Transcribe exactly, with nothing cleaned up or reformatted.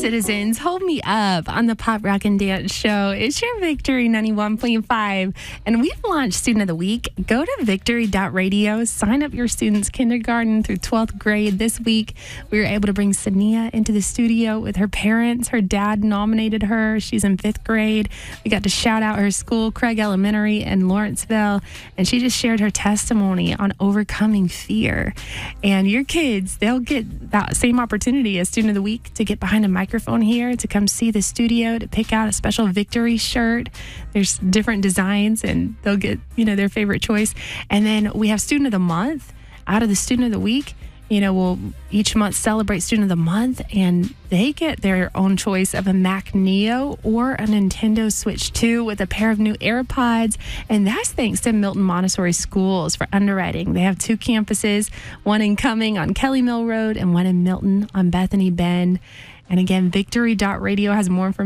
citizens, hold me up on the Pop Rock and Dance Show. It's your Victory ninety-one point five, and we've launched Student of the Week. Go to victory dot radio, sign up your students kindergarten through twelfth grade. This week, we were able to bring Sania into the studio with her parents. Her dad nominated her. She's in fifth grade. We got to shout out her school, Craig Elementary in Lawrenceville, and she just shared her testimony on overcoming fear. And your kids, they'll get that same opportunity as Student of the Week to get behind a microphone here, to come see the studio, to pick out a special victory shirt. There's different designs, and they'll get, you know, their favorite choice. And then we have Student of the Month. Out of the Student of the Week, you know, we'll each month celebrate Student of the Month, and they get their own choice of a Mac Neo or a Nintendo Switch two with a pair of new AirPods. And that's thanks to Milton Montessori Schools for underwriting. They have two campuses, one in Cumming on Kelly Mill Road and one in Milton on Bethany Bend. And again, victory dot radio has more information.